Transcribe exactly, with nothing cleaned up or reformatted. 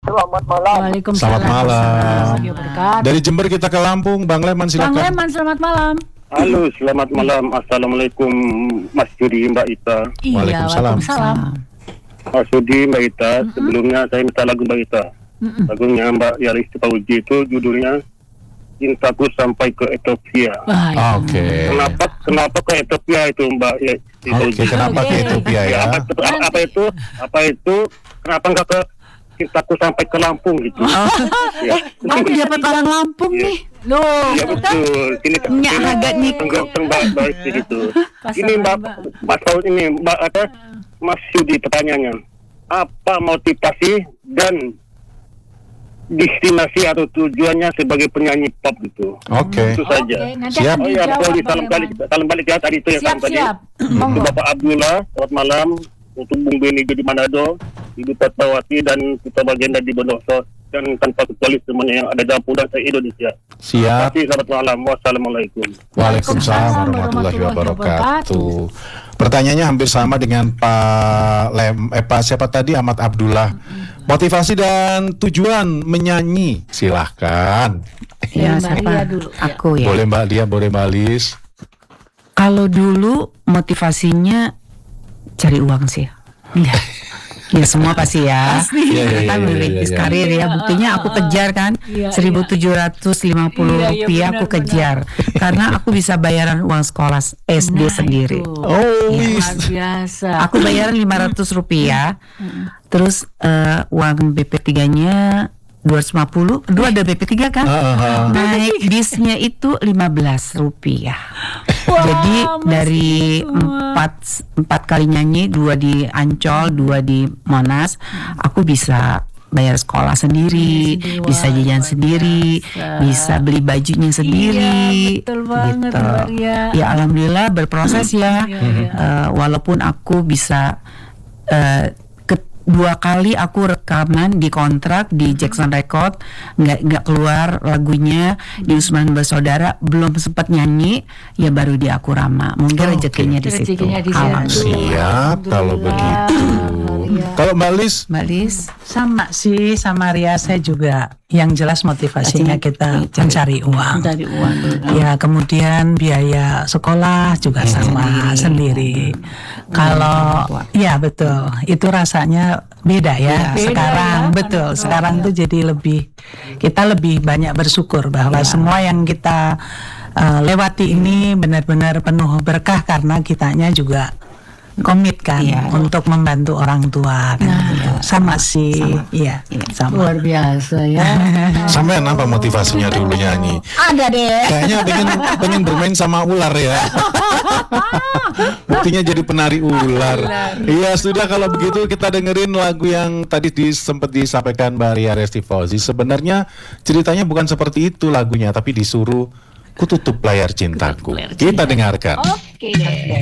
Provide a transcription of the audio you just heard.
Selamat malam. Waalaikumsalam. Selamat malam. warahmatullahi wabarakatuh. Dari Jember kita ke Lampung, Bang Leman silakan. Bang Leman, selamat malam. Halo, selamat malam. Assalamualaikum Mas Yudi, Mbak Ita. Iya, Waalaikumsalam. Waalaikumsalam. Mas Yudi, Mbak Ita. Mm-mm. Sebelumnya saya minta lagu Mbak Ita. Mm-mm. Lagunya Mbak Yaris Pauji itu judulnya Cintaku Sampai ke Ethiopia. Wah, Oke. Okay. Kenapa kenapa ke Ethiopia itu Mbak Yaris Pauji? Oke, kenapa Oke. ke Ethiopia ya? Apa, itu, apa, apa itu? Apa itu? Kenapa enggak ke Cintaku Sampai ke Lampung gitu? Ya. Aku dapat orang Lampung Iya. nih. Loh, Ya betul. Sini Nyak agak niku. Mbak Mbak gitu. Pasal Ini Mbak Mbak. Mbak Saud ini Mbak apa? Mas Yudi pertanyaannya. Apa motivasi dan destinasi atau tujuannya sebagai penyanyi pop gitu? Oke. Itu saja. Oke, nanti Siap. akan Oh ya, dijawab, Pauli, Bang salam balik, Leman. salam balik ya tadi itu ya Siap, salam tadi. siap. Untuk Monggo. Bapak Abdullah, selamat malam. Untuk Bung Beni di Manado, Ibu Fatmawati dan kita Bagenda di Bondoso dan tanpa kecuali semuanya yang ada dalam pudang se Indonesia. Terima Siap. kasih, selamat malam. Wassalamualaikum. Waalaikumsalam warahmatullahi wabarakatuh. Pertanyaannya hampir sama dengan Pak Lem, eh, Pak siapa tadi Ahmad Abdullah. Motivasi dan tujuan menyanyi, silahkan. Ya, Mbak siapa? Lia dulu, ya. Aku ya. Boleh Mbak Lia, boleh Mbak Lis. Kalau dulu motivasinya cari uang sih. Iya. Ya semua pasti ya. Pasti. Iya, iya, Kita iya, merintis iya, iya. karir ya. Buktinya aku kejar kan Iya, seribu tujuh ratus lima puluh Iya, iya, rupiah benar, aku kejar karena aku bisa bayaran uang sekolah S D Nah, sendiri. itu. Oh, Luar biasa. Aku bayaran lima ratus rupiah. Terus eh, uang B P tiga-nya dua ratus lima puluh. Dulu ada B P tiga kan? Ah, ah, ah. Naik bisnya itu lima belas rupiah. Wah, Jadi masih dari semua. empat empat kali nyanyi, dua di Ancol, dua di Monas, aku bisa bayar sekolah sendiri, Sendiri, bisa wah, jajan luar sendiri, biasa. bisa beli bajunya sendiri. Iya, betul banget, gitu. Mbak Ria. Ya alhamdulillah berproses ya. Iya, iya. Eh, walaupun aku bisa eh, ke- dua kali aku rekaman di kontrak di Jackson Record, nggak nggak keluar lagunya di Usman Bersaudara, belum sempat nyanyi, ya baru di Akurama. Mungkin Oh, rezekinya oke. di situ. Rezekinya di situ. Alhamdulillah. Siap kalau Alhamdulillah. begitu. Iya. Kalau Mbak Lis, Mbak Lis, Sama sih, sama Ria saya juga. Yang jelas motivasinya kita Cari- mencari uang. Mencari uang dulu. Ya, kemudian biaya sekolah juga sama sendiri. Kalau ya betul, itu rasanya beda ya. Beda sekarang ya. betul, sekarang tuh jadi lebih kita lebih banyak bersyukur bahwa semua yang kita uh, lewati ini benar-benar penuh berkah karena kitanya juga komit kan Iya. untuk membantu orang tua kan. gitu. Sama sih, iya, sama. Luar biasa ya. sampean apa motivasinya dulu nyanyi? Ada deh. Kayaknya pengen pengen bermain sama ular ya. Buktinya jadi penari ular. Iya sudah kalau begitu kita dengerin lagu yang tadi di, sempat disampaikan Mbak Ria Resti Fauzi. Sebenarnya ceritanya bukan seperti itu lagunya, tapi disuruh ku tutup layar cintaku. Kita dengarkan. Oke.